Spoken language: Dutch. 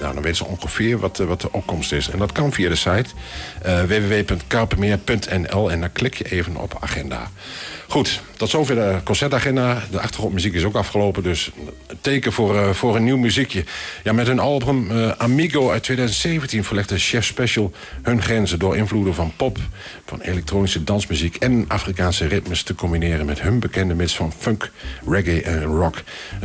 Nou, dan weten ze ongeveer wat de opkomst is. En dat kan via de site www.karpemeer.nl en dan klik je even op agenda. Goed, tot zover de concertagenda. De achtergrondmuziek is ook afgelopen, dus een teken voor een nieuw muziekje. Ja, met hun album Amigo uit 2017 verlegde Chef Special hun grenzen door invloeden van pop, van elektronische dansmuziek en Afrikaanse ritmes te combineren met hun bekende mix van funk, reggae en rock.